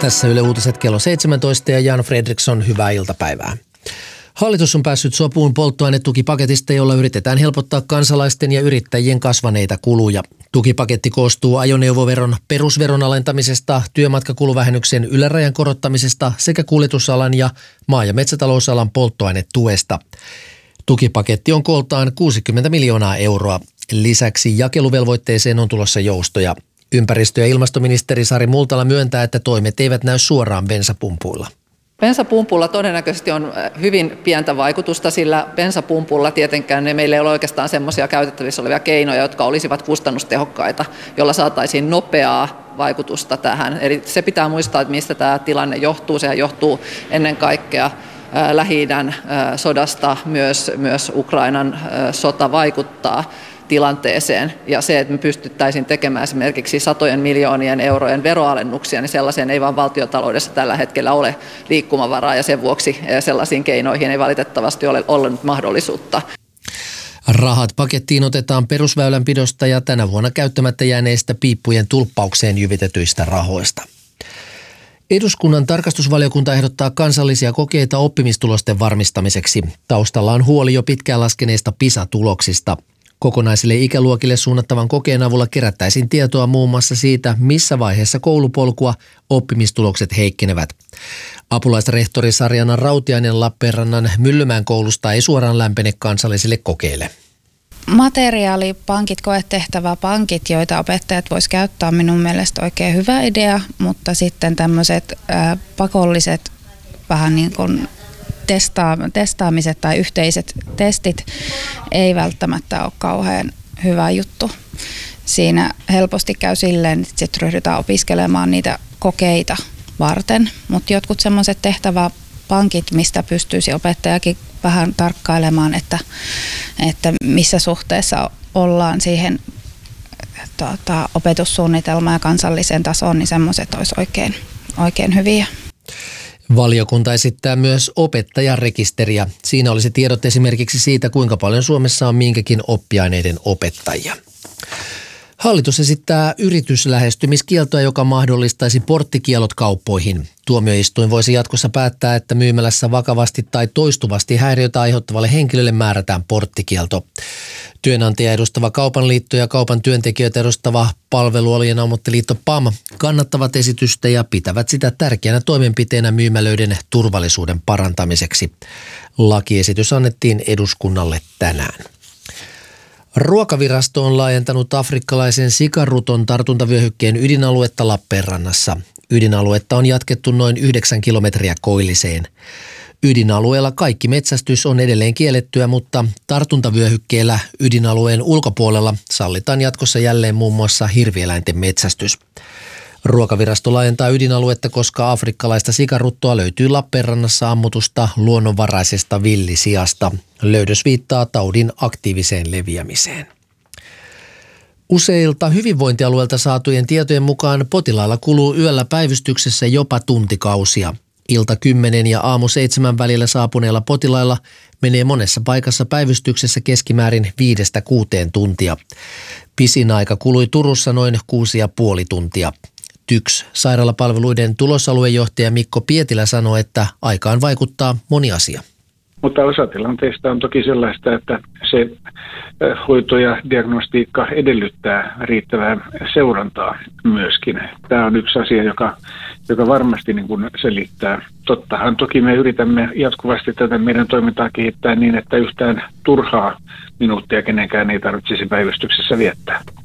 Tässä Yle Uutiset kello 17 ja Jan Fredriksson, hyvää iltapäivää. Hallitus on päässyt sopuun polttoainetukipaketista, jolla yritetään helpottaa kansalaisten ja yrittäjien kasvaneita kuluja. Tukipaketti koostuu ajoneuvoveron perusveron alentamisesta, työmatkakuluvähennyksen ylärajan korottamisesta sekä kuljetusalan ja maa- ja metsätalousalan polttoainetuesta. Tukipaketti on kooltaan 60 miljoonaa euroa. Lisäksi jakeluvelvoitteeseen on tulossa joustoja. Ympäristö- ja ilmastoministeri Sari Multala myöntää, että toimet eivät näy suoraan bensapumpuilla. Bensapumpulla todennäköisesti on hyvin pientä vaikutusta, sillä bensapumpulla tietenkään meillä ei ole oikeastaan semmoisia käytettävissä olevia keinoja, jotka olisivat kustannustehokkaita, jolla saataisiin nopeaa vaikutusta tähän. Eli se pitää muistaa, että mistä tämä tilanne johtuu. Sehän johtuu ennen kaikkea Lähi-idän sodasta, myös Ukrainan sota vaikuttaa tilanteeseen, ja se, että me pystyttäisiin tekemään esimerkiksi satojen miljoonien eurojen veroalennuksia, niin sellaiseen ei vaan valtiotaloudessa tällä hetkellä ole liikkumavaraa, ja sen vuoksi sellaisiin keinoihin ei valitettavasti ole ollut mahdollisuutta. Rahat pakettiin otetaan perusväylänpidosta ja tänä vuonna käyttämättä jääneistä piippujen tulppaukseen jyvitetyistä rahoista. Eduskunnan tarkastusvaliokunta ehdottaa kansallisia kokeita oppimistulosten varmistamiseksi. Taustalla on huoli jo pitkään laskeneista PISA-tuloksista. Kokonaisille ikäluokille suunnattavan kokeen avulla kerättäisiin tietoa muun muassa siitä, missä vaiheessa koulupolkua oppimistulokset heikkenevät. Apulaisrehtori Sarjana Rautiainen Lappeenrannan Myllymään koulusta ei suoraan lämpene kansallisille kokeille. Materiaalipankit, koetehtäväpankit, joita opettajat vois käyttää, on minun mielestä oikein hyvä idea, mutta sitten tämmöiset pakolliset vähän niin kuin testaamiset tai yhteiset testit ei välttämättä ole kauhean hyvä juttu. Siinä helposti käy silleen, että sitten ryhdytään opiskelemaan niitä kokeita varten, mutta jotkut semmoiset tehtäväpankit, mistä pystyisi opettajakin vähän tarkkailemaan, että missä suhteessa ollaan siihen opetussuunnitelmaan ja kansalliseen tasoon, niin semmoiset olisi oikein hyviä. Valiokunta esittää myös opettajarekisteriä. Siinä olisi tiedot esimerkiksi siitä, kuinka paljon Suomessa on minkäkin oppiaineiden opettajia. Hallitus esittää yrityslähestymiskieltoa, joka mahdollistaisi porttikiellot kauppoihin. Tuomioistuin voisi jatkossa päättää, että myymälässä vakavasti tai toistuvasti häiriötä aiheuttavalle henkilölle määrätään porttikielto. Työnantaja edustava Kaupan liitto ja kaupan työntekijöitä edustava Palvelualojen ammattiliitto PAM kannattavat esitystä ja pitävät sitä tärkeänä toimenpiteenä myymälöiden turvallisuuden parantamiseksi. Lakiesitys annettiin eduskunnalle tänään. Ruokavirasto on laajentanut afrikkalaisen sikaruton tartuntavyöhykkeen ydinaluetta Lappeenrannassa. Ydinaluetta on jatkettu noin 9 kilometriä koilliseen. Ydinalueella kaikki metsästys on edelleen kiellettyä, mutta tartuntavyöhykkeellä ydinalueen ulkopuolella sallitaan jatkossa jälleen muun muassa hirvieläinten metsästys. Ruokavirasto laajentaa ydinaluetta, koska afrikkalaista sikaruttoa löytyy Lappeenrannassa ammutusta luonnonvaraisesta villisiasta. Löydös viittaa taudin aktiiviseen leviämiseen. Useilta hyvinvointialueilta saatujen tietojen mukaan potilailla kuluu yöllä päivystyksessä jopa tuntikausia. Ilta 10 ja aamu 7 välillä saapuneilla potilailla menee monessa paikassa päivystyksessä keskimäärin 5-6 tuntia. Pisin aika kului Turussa noin 6,5 tuntia. TYKS sairaalapalveluiden tulosaluejohtaja Mikko Pietilä sanoi, että aikaan vaikuttaa moni asia. Mutta osa tilanteista on toki sellaista, että se hoito ja diagnostiikka edellyttää riittävää seurantaa myöskin. Tämä on yksi asia, joka varmasti niin kuin selittää. Tottahan toki me yritämme jatkuvasti tätä meidän toimintaa kehittää niin, että yhtään turhaa minuuttia kenenkään ei tarvitsisi päivystyksessä viettää.